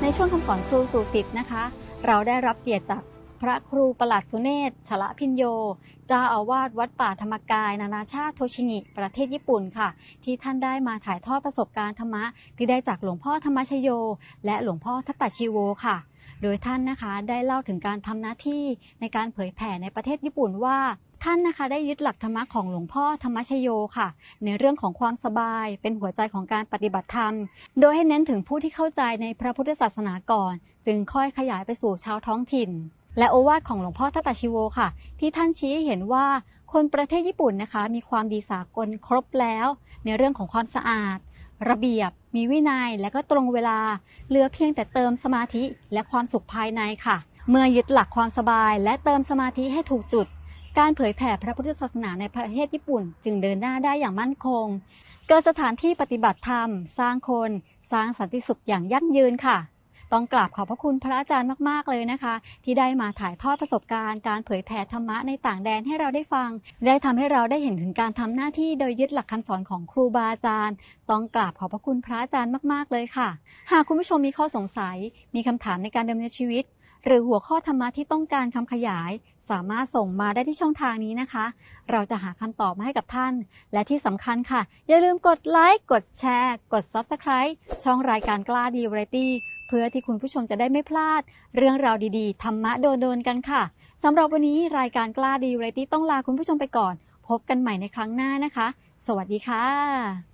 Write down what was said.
ช่วงคำสอนครูสู่ศิษย์นะคะเราได้รับเกียรติจากพระครูประหลัดสุเนศ ฉละพิญโยเจ้าอาวาสวัดป่าธรรมกายนานาชาติโทชิงิประเทศญี่ปุ่นค่ะที่ท่านได้มาถ่ายทอดประสบการณ์ธรรมะที่ได้จากหลวงพ่อธรรมชโยและหลวงพ่อทัตตชิโวค่ะโดยท่านนะคะได้เล่าถึงการทำหน้าที่ในการเผยแผ่ในประเทศญี่ปุ่นว่าท่านนะคะได้ยึดหลักธรรมะของหลวงพ่อธรรมชโยค่ะในเรื่องของความสบายเป็นหัวใจของการปฏิบัติธรรมโดยให้เน้นถึงผู้ที่เข้าใจในพระพุทธศาสนาก่อนจึงค่อยขยายไปสู่ชาวท้องถิ่นและโอวาทของหลวงพ่อทัตตชิโวค่ะที่ท่านชี้ให้เห็นว่าคนประเทศญี่ปุ่นนะคะมีความดีสากลครบแล้วในเรื่องของความสะอาดระเบียบมีวินัยและก็ตรงเวลาเหลือเพียงแต่เติมสมาธิและความสุขภายในค่ะเมื่อยึดหลักความสบายและเติมสมาธิให้ถูกจุดการเผยแผ่พระพุทธศาสนาในประเทศญี่ปุ่นจึงเดินหน้าได้อย่างมั่นคงเกิดสถานที่ปฏิบัติธรรมสร้างคนสร้างสันติสุขอย่างยั่งยืนค่ะต้องกราบขอบพระคุณพระอาจารย์มากๆเลยนะคะที่ได้มาถ่ายทอดประสบการณ์การเผยแผ่ธรรมะในต่างแดนให้เราได้ฟังได้ทำให้เราได้เห็นถึงการทำหน้าที่โดยยึดหลักคำสอนของครูบาอาจารย์ต้องกราบขอบพระคุณพระอาจารย์มากๆเลยค่ะหากคุณผู้ชมมีข้อสงสัยมีคำถามในการดำเนินชีวิตหรือหัวข้อธรรมะที่ต้องการคำขยายสามารถส่งมาได้ที่ช่องทางนี้นะคะเราจะหาคำตอบมาให้กับท่านและที่สำคัญค่ะอย่าลืมกดไลค์กดแชร์กด Subscribe ช่องรายการกล้าดีวาไรตี้เพื่อที่คุณผู้ชมจะได้ไม่พลาดเรื่องราวดีๆธรรมะโดนๆกันค่ะสำหรับวันนี้รายการกล้าดีวาไรตี้ต้องลาคุณผู้ชมไปก่อนพบกันใหม่ในครั้งหน้านะคะสวัสดีค่ะ